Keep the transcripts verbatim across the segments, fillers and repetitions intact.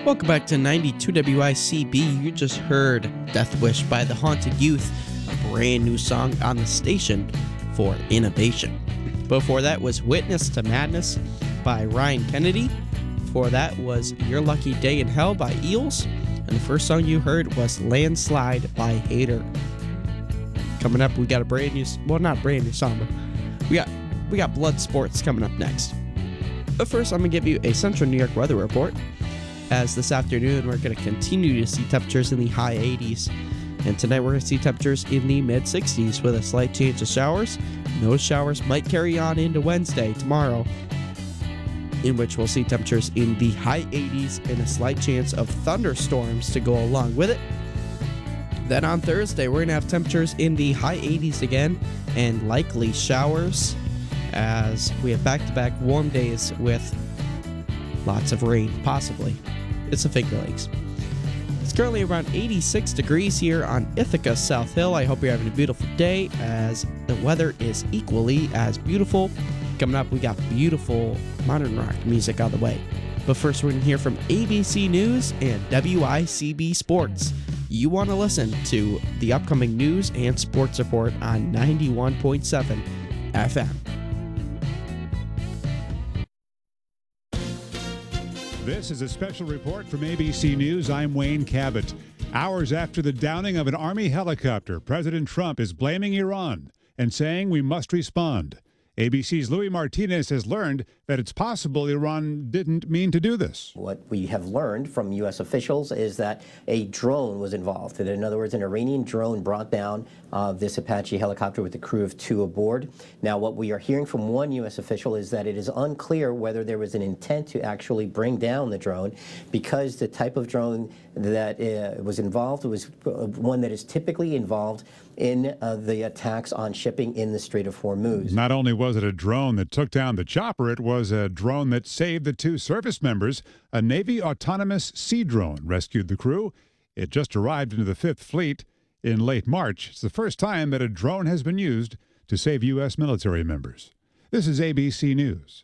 Welcome back to ninety-two W I C B. You just heard Death Wish by the Haunted Youth, a brand new song on the station for innovation. Before that was Witness to Madness by Ryan Kennedy. Before that was Your Lucky Day in Hell by Eels. And the first song you heard was Landslide by Hater. Coming up, we got a brand new, well, not brand new song, but we got, we got Blood Sports coming up next. But first, I'm going to give you a Central New York weather report. As this afternoon, we're going to continue to see temperatures in the high eighties. And tonight, we're going to see temperatures in the mid sixties with a slight chance of showers. And those showers might carry on into Wednesday, tomorrow, in which we'll see temperatures in the high eighties and a slight chance of thunderstorms to go along with it. Then on Thursday, we're going to have temperatures in the high eighties again and likely showers as we have back-to-back warm days with lots of rain, possibly. It's the Finger Lakes. It's currently around eighty-six degrees here on Ithaca South Hill. I hope you're having a beautiful day as the weather is equally as beautiful. Coming up, we got beautiful modern rock music on the way. But first, we're going to hear from A B C News and W I C B Sports. You want to listen to the upcoming news and sports report on ninety-one point seven F M. This is a special report from A B C News. I'm Wayne Cabot. Hours after the downing of an Army helicopter, President Trump is blaming Iran and saying we must respond. A B C's Louis Martinez has learned that it's possible Iran didn't mean to do this. What we have learned from U S officials is that a drone was involved. In other words, an Iranian drone brought down uh, this Apache helicopter with a crew of two aboard. Now, what we are hearing from one U S official is that it is unclear whether there was an intent to actually bring down the drone because the type of drone that uh, was involved was one that is typically involved in uh, the attacks on shipping in the Strait of Hormuz. Not only was it a drone that took down the chopper, it was a drone that saved the two service members. A Navy autonomous sea drone rescued the crew. It just arrived into the Fifth Fleet in late March. It's the first time that a drone has been used to save U S military members. This is A B C News.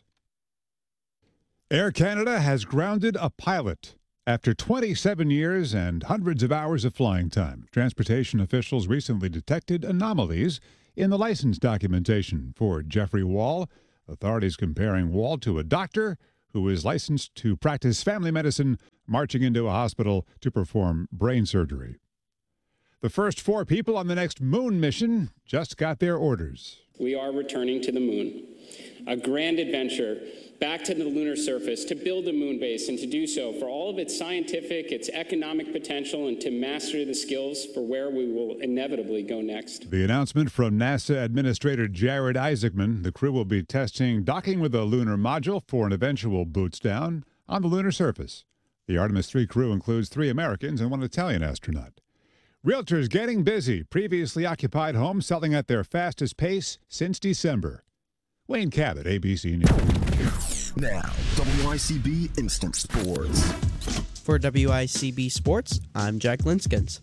Air Canada has grounded a pilot. After twenty-seven years and hundreds of hours of flying time, transportation officials recently detected anomalies in the license documentation for Jeffrey Wall. Authorities comparing Wall to a doctor who is licensed to practice family medicine, marching into a hospital to perform brain surgery. The first four people on the next moon mission just got their orders. We are returning to the moon, a grand adventure back to the lunar surface to build a moon base and to do so for all of its scientific, its economic potential, and to master the skills for where we will inevitably go next. The announcement from NASA Administrator Jared Isaacman. The crew will be testing docking with a lunar module for an eventual boots down on the lunar surface. The Artemis three crew includes three Americans and one Italian astronaut. Realtors getting busy. Previously occupied homes selling at their fastest pace since December. Wayne Cabot, A B C News. Now, W I C B Instant Sports. For W I C B Sports, I'm Jack Linskins.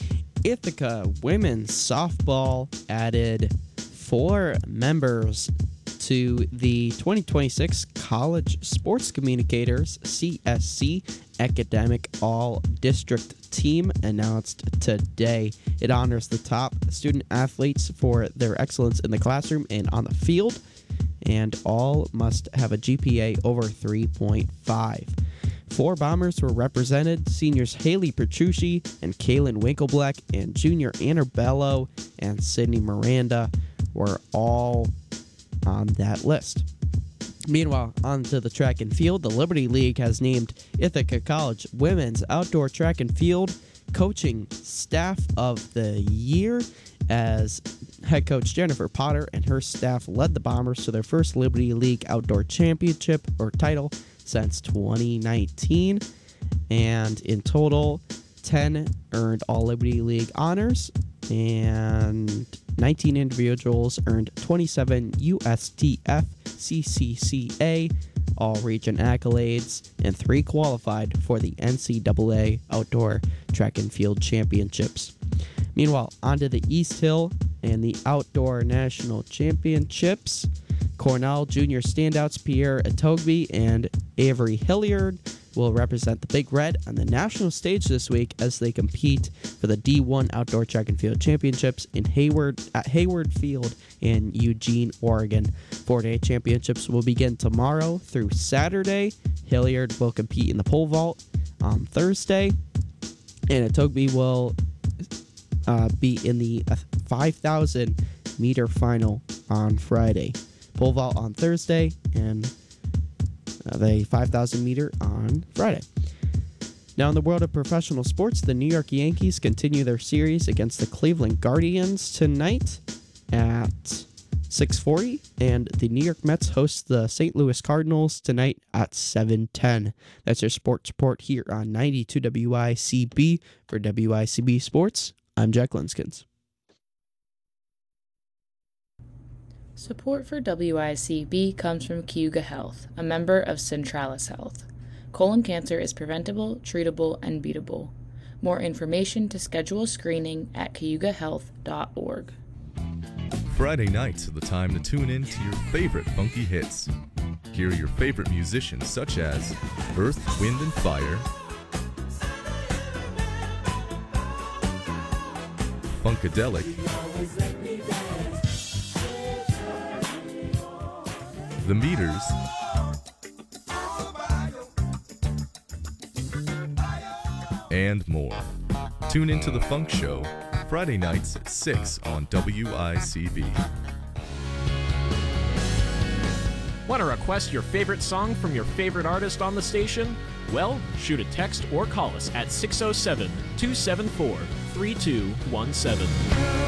Ithaca women's softball added four members to the twenty twenty-six College Sports Communicators C S C Academic All-District Team announced today. It honors the top student athletes for their excellence in the classroom and on the field, and all must have a G P A over three point five. Four Bombers were represented. Seniors Haley Petrucci and Kaylin Winkleblack and junior Annabello and Sydney Miranda were all on that list. Meanwhile, on to the track and field. The Liberty League has named Ithaca College Women's Outdoor Track and Field Coaching Staff of the Year as head coach Jennifer Potter and her staff led the Bombers to their first Liberty League Outdoor Championship or title since twenty nineteen. And in total, ten earned all Liberty League honors and nineteen individuals earned twenty-seven U S T F C C C A all-region accolades, and three qualified for the N C double A Outdoor Track and Field Championships. Meanwhile, onto the East Hill and the Outdoor National Championships. Cornell junior standouts Pierre Etogby and Avery Hilliard will represent the Big Red on the national stage this week as they compete for the D one Outdoor Track and Field Championships in Hayward at Hayward Field in Eugene, Oregon. four-day championships will begin tomorrow through Saturday. Hilliard will compete in the pole vault on Thursday, and Etobicoke will uh, be in the five thousand meter final on Friday. Pole vault on Thursday, and uh, the five thousand meter on Friday. Now, in the world of professional sports, the New York Yankees continue their series against the Cleveland Guardians tonight at six forty, and the New York Mets host the Saint Louis Cardinals tonight at seven ten. That's your sports report here on ninety-two W I C B. For W I C B Sports, I'm Jack Linskins. Support for W I C B comes from Cayuga Health, a member of Centralis Health. Colon cancer is preventable, treatable, and beatable. More information to schedule screening at cayuga health dot org. Friday nights are the time to tune in to your favorite funky hits. Hear your favorite musicians such as Earth, Wind and Fire, Funkadelic, The Meters, and more. Tune into The Funk Show Friday nights at six on W I C B. Want to request your favorite song from your favorite artist on the station? Well, shoot a text or call us at six oh seven, two seven four, three two one seven.